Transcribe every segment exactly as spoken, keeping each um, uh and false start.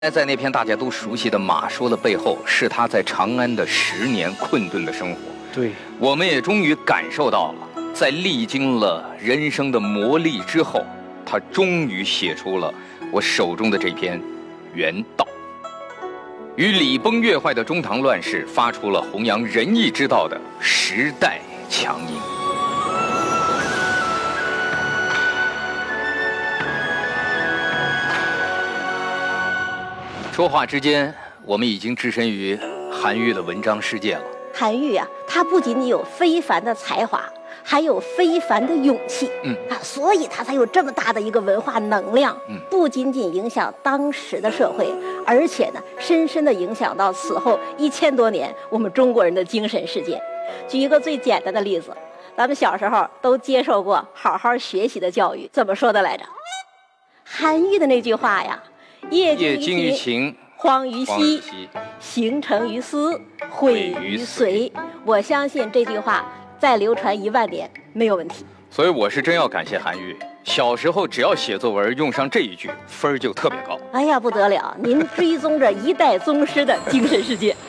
在那片大家都熟悉的马说的背后，是他在长安的十年困顿的生活。 对，我们也终于感受到了，在历经了人生的磨砺之后，他终于写出了我手中的这篇《原道》，与礼崩乐坏的中唐乱世发出了弘扬仁义之道的时代强音。说话之间，我们已经置身于韩愈的文章世界了。 韩愈啊，他不仅仅有非凡的才华，还有非凡的勇气，嗯啊，所以他才有这么大的一个文化能量。嗯，不仅仅影响当时的社会，而且呢，深深的影响到此后一千多年我们中国人的精神世界。举一个最简单的例子，咱们小时候都接受过好好学习的教育，怎么说的来着？韩愈的那句话呀。业精于勤，荒于嬉，行成于思，毁于随。我相信这句话再流传一万年没有问题。 所以我是真要感谢韩愈，小时候只要写作文用上这一句，分儿就特别高。 哎呀，不得了！您追踪着一代宗师的精神世界。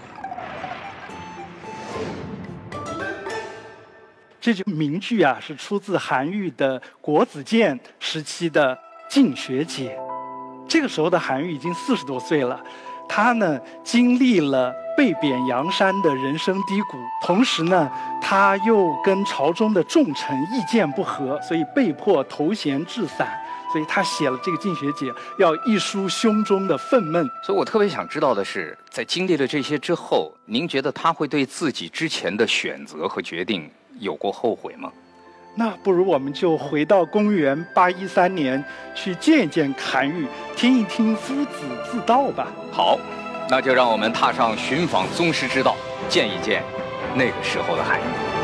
这句名句啊，是出自韩愈的国子监时期的《进学解》。这个时候的韩愈已经四十多岁了，他呢经历了被贬阳山的人生低谷，同时呢他又跟朝中的重臣意见不合，所以被迫投闲置散，所以他写了这个《进学解》，要一抒胸中的愤懑。 所以我特别想知道的是，在经历了这些之后，您觉得他会对自己之前的选择和决定有过后悔吗？ 那不如我们就回到公元八一三年，去见一见韩愈，听一听夫子自道吧。 好，那就让我们踏上寻访宗师之道，见一见那个时候的韩愈。